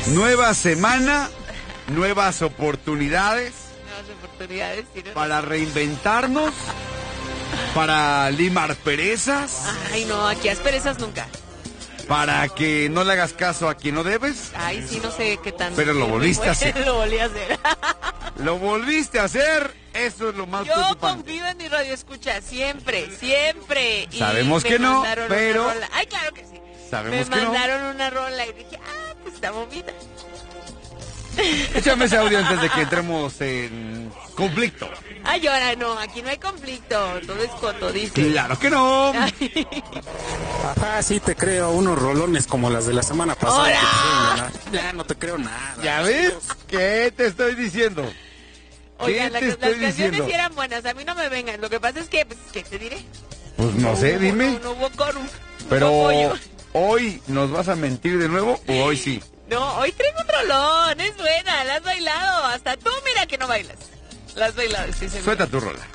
Nueva semana, nuevas oportunidades. Nuevas oportunidades. Para reinventarnos, para limar perezas. Ay, no, aquí asperezas nunca. Para que no le hagas caso a quien no debes. Ay, sí, no sé qué tan... Pero lo volviste a hacer. Lo volví a hacer. Lo volviste a hacer, eso es lo más preocupante. Yo confío en mi radio escucha, siempre, siempre. Sabemos que no, pero... Ay, claro que sí. Sabemos que no. Me mandaron una rola y dije, pues está bonita. Échame ese audio antes de que entremos en conflicto. Ay, ahora no, aquí no hay conflicto, todo es coto, dice. Claro que no. Ajá, sí te creo, unos rolones como las de la semana pasada. ¡Hola! Ya no te creo nada. ¿Ya ves? ¿Qué te estoy diciendo? Oigan, las canciones sí eran buenas, a mí no me vengan. Lo que pasa es que, pues, ¿qué te diré? Pues no sé, dime. No hubo quórum. Pero, ¿hoy nos vas a mentir de nuevo o hoy sí? No, hoy traigo un rolón, es buena, la has bailado. Hasta tú, mira que no bailas. La has bailado, sí se Suelta tu rola.